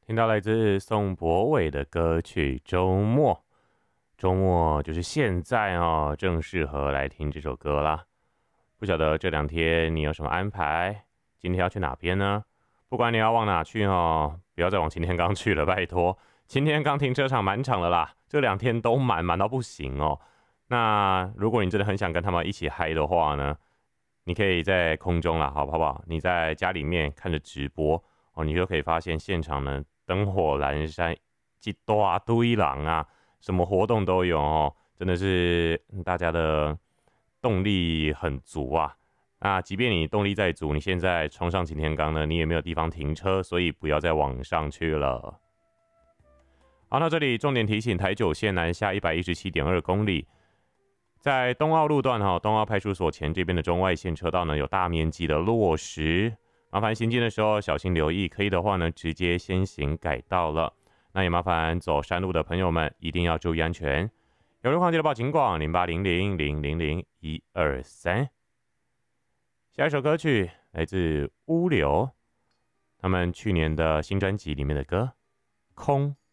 听到来自宋博伟的歌曲《周末》，周末就是现在哦，正适合来听这首歌啦。不晓得这2天你有什么安排？今天要去哪边呢？不管你要往哪去哦，不要再往擎天岗去了，拜托。擎天岗停车场满场了啦，这2天都满到不行哦。那如果你真的很想跟他们一起嗨的话呢，你可以在空中啦，好不好？你在家里面看着直播哦，你就可以发现现场呢灯火阑珊，一大堆人啊，什么活动都有哦，真的是大家的动力很足啊。那即便你动力再足，你现在冲上擎天岗呢，你也没有地方停车，所以不要再往上去了。好，那这里重点提醒：台九线南下117.2公里，在东澳路段东澳派出所前这边的中外线车道呢有大面积的落石，麻烦行进的时候小心留意，可以的话呢直接先行改道了。那也麻烦走山路的朋友们一定要注意安全。有路况记得报警广0800000123。下一首歌曲来自乌流，他们去年的新专辑里面的歌《空》。